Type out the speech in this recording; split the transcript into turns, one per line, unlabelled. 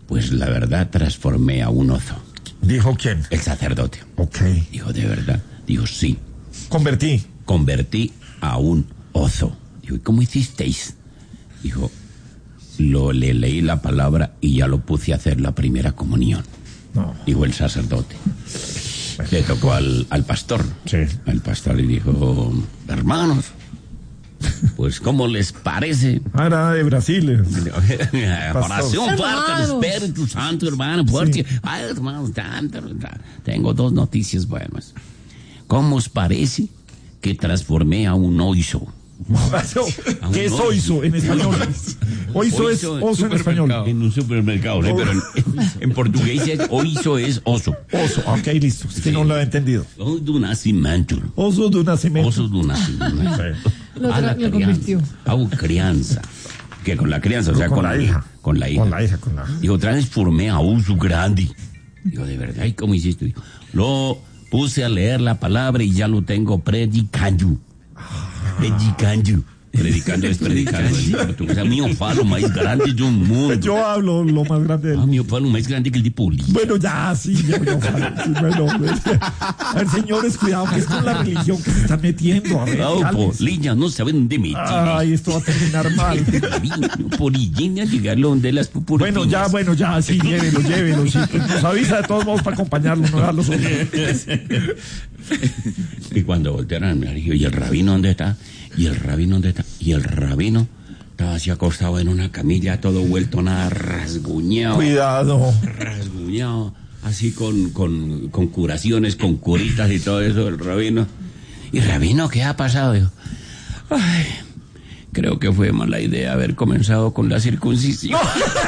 Pues la verdad transformé a un oso.
¿Dijo quién?
El sacerdote.
Ok.
Dijo, ¿de verdad? Dijo, sí. Convertí a un oso. Dijo, ¿y cómo hicisteis? Dijo, le leí la palabra y ya lo puse a hacer la primera comunión.
No.
Dijo el sacerdote. Le tocó al pastor.
Sí.
Al pastor y dijo, hermanos, pues ¿cómo les parece?
Era de Brasil.
Oración fuerte al Espíritu Santo, hermano, porque,
Sí.
ay, hermano, tengo dos noticias buenas. ¿Cómo os parece que transformé a un oiso?
¿Qué es oiso en español? Oiso es oso en español.
En un supermercado, ¿sí? Pero en portugués oiso es oso.
Oso, ok, listo. Es que no lo he entendido.
Oso do nascimento.
Oso de nacimiento.
Oso do nascimento.
Lo convirtió.
Hago crianza. Que con la crianza, o sea,
con la hija.
Con la hija.
Con la hija, con la...
Digo, transformé a oso grande. Digo, de verdad, ¿y cómo hiciste? Digo, lo puse a leer la palabra y ya lo tengo predicando. Predicando es predicando. O sea, mío falo más grande de un mundo.
Yo hablo lo más grande del mundo.
Mío falo más grande que el de polilla.
Bueno, ya, sí, yo falo. Sí, bueno, a ver, señores, cuidado, que es con la religión que se están metiendo. A ver,
polilla, no saben dónde meter.
Ay, esto va a terminar mal.
Polilla, llegarlo donde las pupurinas.
Bueno, ya, sí, llévelo, sí. Pues nos avisa de todos modos para acompañarlo, no dejarlo solo.
Y cuando voltearon, me dijo, ¿y el rabino dónde está? ¿Y el rabino estaba así acostado en una camilla, todo vuelto nada, rasguñado.
Cuidado.
Rasguñado, así con curaciones, con curitas y todo eso, el rabino. ¿Y rabino qué ha pasado? Dijo, ay, creo que fue mala idea haber comenzado con la circuncisión.